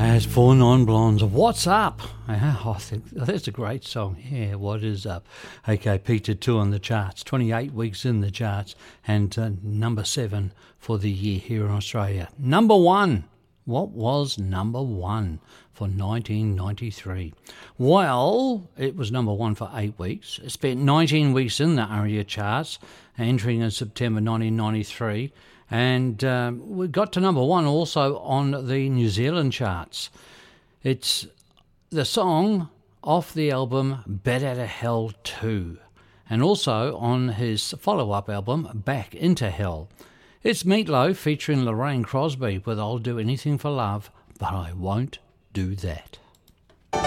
As for Non-Blondes, What's Up? I think that's a great song. Yeah, What Is Up? Okay, Peter 2 on the charts, 28 weeks in the charts, and number 7 for the year here in Australia. Number 1. What was number 1 for 1993? Well, it was number 1 for 8 weeks. It spent 19 weeks in the ARIA charts, entering in September 1993. And we got to number 1 also on the New Zealand charts. It's the song off the album Bat Outta Hell 2, and also on his follow-up album Back Into Hell. It's Meat Loaf featuring Lorraine Crosby with I'll Do Anything for Love, but I Won't Do That.